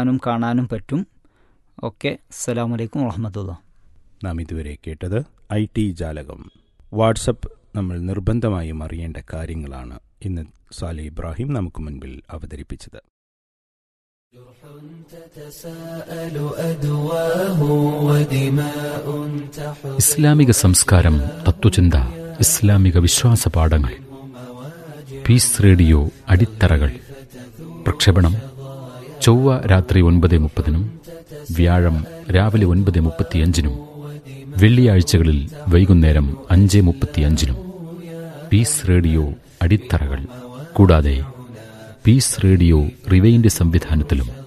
കേൾക്കാനും കാണാനും പറ്റും. ഓക്കെ, അസ്സലാമു അലൈക്കും വറഹ്മത്തുള്ളാഹി. നാം ഇതുവരെ കേട്ടത് IT ജാലകം. വാട്സപ്പ് നമ്മൾ നിർബന്ധമായും അറിയേണ്ട കാര്യങ്ങളാണ് ഇന്ന് സാലിഹ് ഇബ്രാഹിം നമുക്ക് മുൻപിൽ അവതരിപ്പിച്ചത്. ഇസ്ലാമിക സംസ്കാരം, തത്വചിന്ത, ഇസ്ലാമിക വിശ്വാസ പാഠങ്ങൾ. Piece radio അടിത്തറകൾ. പ്രക്ഷേപണം ചൊവ്വ രാത്രി 9:30, വ്യാഴം രാവിലെ 9:35, വെള്ളിയാഴ്ചകളിൽ വൈകുന്നേരം 5:35. Piece radio അടിത്തറകൾ. കൂടാതെ പീസ് റേഡിയോ റിവൈൻഡ് സംവിധാനത്തിലും